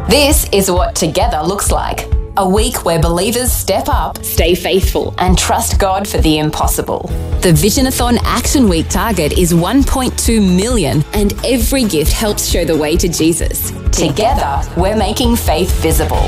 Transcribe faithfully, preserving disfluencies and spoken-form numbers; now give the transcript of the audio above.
This is what Together looks like. A week where believers step up, stay faithful, and trust God for the impossible. The Visionathon Action Week target is one point two million, and every gift helps show the way to Jesus. Together, we're making faith visible.